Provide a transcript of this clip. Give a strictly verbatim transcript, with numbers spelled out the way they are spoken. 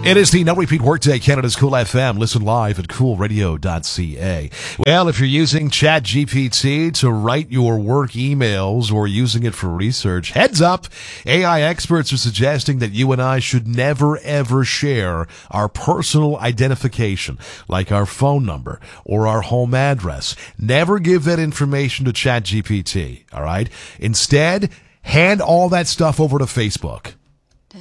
It is the No Repeat Workday, Canada's Cool F M. Listen live at cool radio dot c a. Well, if you're using ChatGPT to write your work emails or using it for research, heads up, A I experts are suggesting that you and I should never, ever share our personal identification, like our phone number or our home address. Never give that information to ChatGPT, all right? Instead, hand all that stuff over to Facebook.